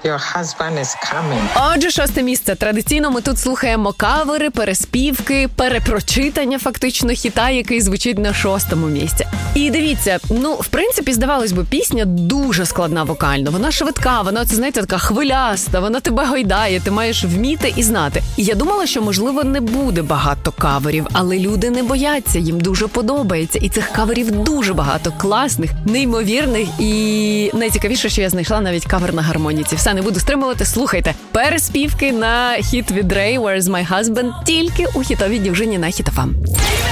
Your husband is coming. Отже, 6 місце. Традиційно ми тут слухаємо кавери, переспівки, перепрочитання фактично хіта, який звучить на 6-му місці. І дивіться, в принципі, здавалось би, пісня дуже складна вокально. Вона швидка, вона, це, знаєте, така хвиляста, вона тебе гойдає, ти маєш вміти і знати. І я думала, що, можливо, не буде багато каверів, але люди не бояться, їм дуже подобається. І цих каверів дуже багато, класних, неймовірних. І найцікавіше, що я знайшла навіть кавер на гармоніці. Все, не буду стримувати, слухайте. Переспівки на хіт від Ray, Where's My Husband, тільки у хітовій дівжині на Hit FM.